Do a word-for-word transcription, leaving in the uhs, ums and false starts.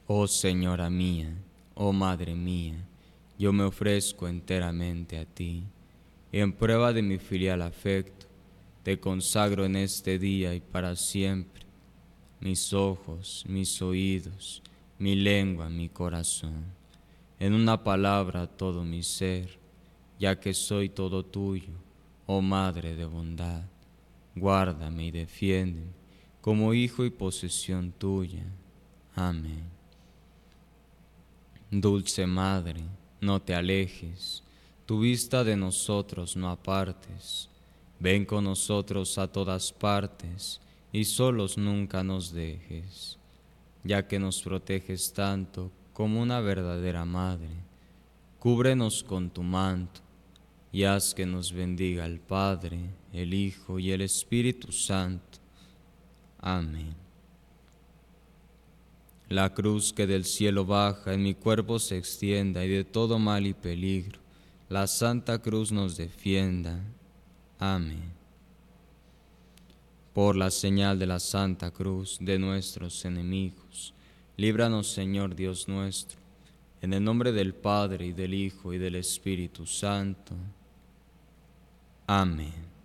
Oh Señora mía, oh Madre mía, yo me ofrezco enteramente a ti, y en prueba de mi filial afecto, te consagro en este día y para siempre mis ojos, mis oídos, mi lengua, mi corazón, en una palabra todo mi ser, ya que soy todo tuyo, oh Madre de bondad. Guárdame y defiéndeme como hijo y posesión tuya. Amén. Dulce Madre, no te alejes, tu vista de nosotros no apartes. Ven con nosotros a todas partes y solos nunca nos dejes, ya que nos proteges tanto como una verdadera madre. Cúbrenos con tu manto y haz que nos bendiga el Padre, el Hijo y el Espíritu Santo. Amén. La cruz que del cielo baja en mi cuerpo se extienda y de todo mal y peligro la Santa Cruz nos defienda. Amén. Por la señal de la Santa Cruz de nuestros enemigos, líbranos, Señor Dios nuestro, en el nombre del Padre y del Hijo y del Espíritu Santo. Amén.